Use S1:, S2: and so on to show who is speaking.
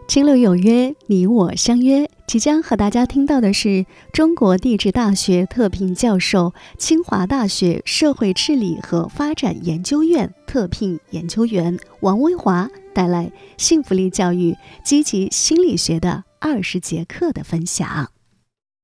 S1: 清流有约，你我相约。即将和大家听到的是中国地质大学特聘教授、清华大学社会治理和发展研究院特聘研究员王威华带来幸福力教育积极心理学的20节课的分享。